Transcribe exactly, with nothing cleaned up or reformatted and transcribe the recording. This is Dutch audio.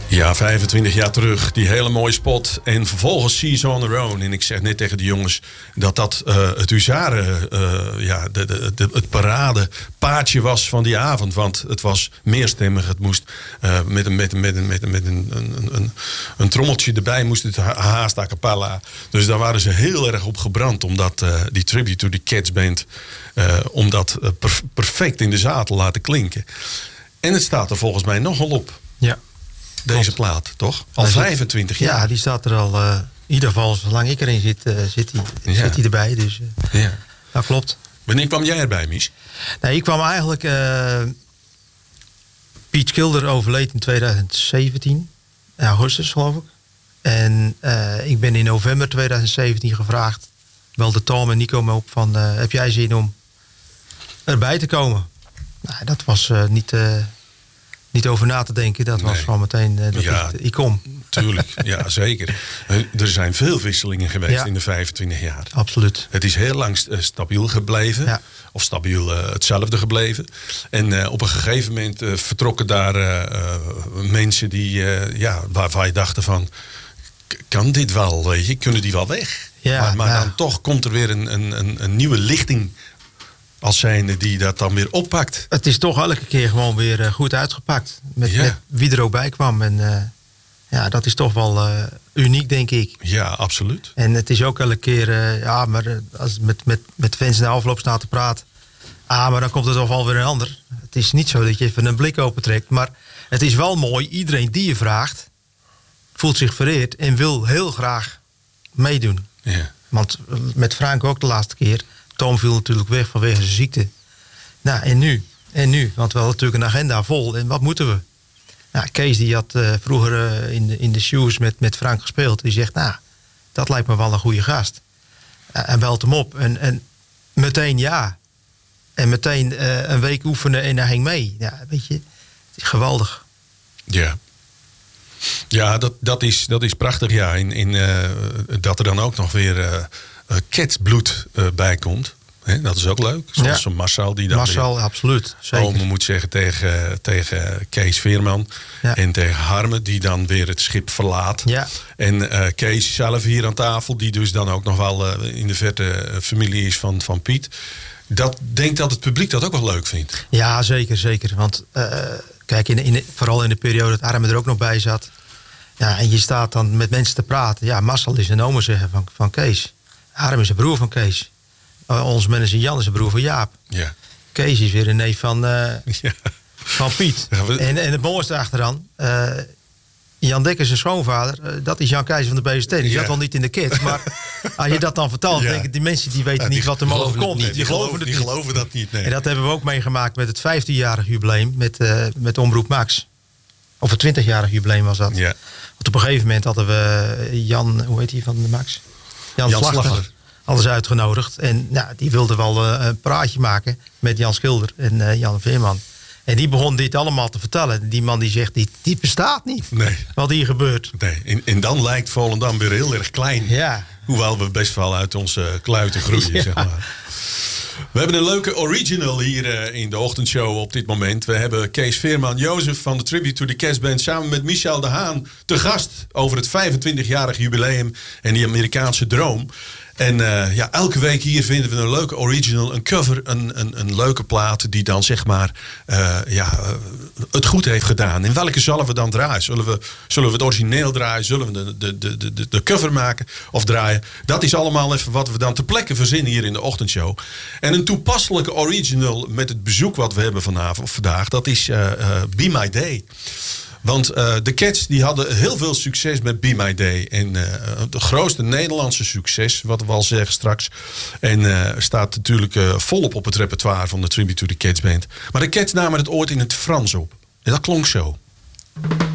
Ja, vijfentwintig jaar terug. Die hele mooie spot. En vervolgens She's on Her Own. En ik zeg net tegen de jongens dat dat uh, het huzaren, uh, ja, de, de, de, het parade paardje was van die avond. Want het was meerstemmig. Het moest uh, met, een, met, een, met, een, met, een, met een, een, een, een trommeltje erbij moest het haast a cappella. Dus daar waren ze heel erg op gebrand. Omdat uh, die Tribute to the Cats Band, uh, om dat uh, perf- perfect in de zaal te laten klinken. En het staat er volgens mij nogal op. Ja. Deze plaat, toch? Al vijfentwintig jaar. Ja, die staat er al, uh, in ieder geval zolang ik erin zit, uh, zit hij ja. zit erbij. Dus uh, ja. Dat klopt. Wanneer kwam jij erbij, Mies? Nee, ik kwam eigenlijk... Uh, Piet Schilder overleed in twintig zeventien. In augustus, geloof ik. En uh, ik ben in november twintig zeventien gevraagd. Belde Tom en Nico me op van... Uh, heb jij zin om erbij te komen? Nou, dat was uh, niet... Uh, Niet over na te denken, dat nee. was gewoon meteen uh, dat ja, ik, ik kom. Tuurlijk, ja zeker. Er zijn veel wisselingen geweest ja. in de vijfentwintig jaar. Absoluut. Het is heel lang st- stabiel gebleven. Ja. Of stabiel uh, hetzelfde gebleven. En uh, op een gegeven moment uh, vertrokken daar uh, uh, mensen die, uh, ja, waar, waar je dachten van... Kan dit wel, weet je? Kunnen die wel weg? Ja, maar maar ja. dan toch komt er weer een, een, een nieuwe lichting... als zijnde die dat dan weer oppakt. Het is toch elke keer gewoon weer uh, goed uitgepakt. Met, ja. met wie er ook bij kwam. En uh, ja, dat is toch wel uh, uniek, denk ik. Ja, absoluut. En het is ook elke keer... Uh, ja, maar uh, als met, met, met fans na afloop staat te praten... Ah, maar dan komt er toch wel weer een ander. Het is niet zo dat je even een blik opentrekt. Maar het is wel mooi. Iedereen die je vraagt... voelt zich vereerd en wil heel graag meedoen. Ja. Want met Frank ook de laatste keer... Tom viel natuurlijk weg vanwege zijn ziekte. Nou, en nu? En nu? Want we hadden natuurlijk een agenda vol. En wat moeten we? Nou, Kees die had uh, vroeger uh, in, de, in de shoes met, met Frank gespeeld. Die zegt, nou, dat lijkt me wel een goede gast. Uh, en belt hem op. En, en meteen ja. En meteen uh, een week oefenen en hij ging mee. Ja, weet je, het is geweldig. Ja. Ja, dat, dat, is, dat is prachtig. Ja. In, in, uh, dat er dan ook nog weer... Uh, Uh, Catsbloed uh, bij komt. He, dat is ook leuk. Zoals ja. zo'n Marcel die dan Marcel, absoluut. Zeker. moet zeggen tegen, tegen Kees Veerman. Ja. En tegen Harme die dan weer het schip verlaat. Ja. En uh, Kees zelf hier aan tafel. Die dus dan ook nog wel uh, in de verte uh, familie is van, van Piet. Dat denk dat het publiek dat ook wel leuk vindt. Ja, zeker. zeker. Want uh, kijk, in, in, vooral in de periode dat Harme er ook nog bij zat. Ja, en je staat dan met mensen te praten. Ja, Marcel is een oma zeggen van, van Kees. Harm is een broer van Kees. Uh, ons manager Jan is een broer van Jaap. Ja. Kees is weer een neef van, uh, ja. van Piet. Ja, we... en, en het mooiste achteraan... Uh, Jan Dekker, zijn schoonvader... Uh, dat is Jan Keizer van de B S T. Die ja. zat wel niet in de kids. Maar als je dat dan vertelt... Ja. denken die mensen die weten ja, die niet wat er mogelijk komt. Die, die geloven het die niet. geloven dat niet. Nee. En dat hebben we ook meegemaakt met het vijftienjarig jubileum... met, uh, met Omroep Max. Of het twintigjarig jubileum was dat. Ja. Want op een gegeven moment hadden we Jan... Hoe heet hij van de Max? Jan, Jan Slachter. Slachter. Alles uitgenodigd. En nou, die wilde wel uh, een praatje maken met Jan Schilder en uh, Jan Veerman. En die begon dit allemaal te vertellen. Die man die zegt, die, die bestaat niet. Nee. Wat hier gebeurt. Nee. En, en dan lijkt Volendam weer heel erg klein. Ja. Hoewel we best wel uit onze kluiten groeien, ja. zeg maar. We hebben een leuke original hier uh, in de ochtendshow op dit moment. We hebben Kees Veerman, Jozef van de Tribute to the Cats Band... samen met Michel de Haan te gast over het vijfentwintigjarig jubileum... en die Amerikaanse droom. En uh, ja, elke week hier vinden we een leuke original, een cover, een, een, een leuke plaat... die dan zeg maar uh, ja, uh, het goed heeft gedaan. In welke zullen we dan draaien? Zullen we, zullen we het origineel draaien? Zullen we de, de, de, de, de cover maken of draaien? Dat is allemaal even wat we dan ter plekke verzinnen hier in de ochtendshow. En een toepasselijke original met het bezoek wat we hebben vanavond of vandaag... dat is uh, uh, Be My Day. Want uh, de Cats die hadden heel veel succes met Be My Day. En uh, het grootste Nederlandse succes, wat we al zeggen straks. En uh, staat natuurlijk uh, volop op het repertoire van de Tribute to the Cats Band. Maar de Cats namen het ooit in het Frans op. En dat klonk zo.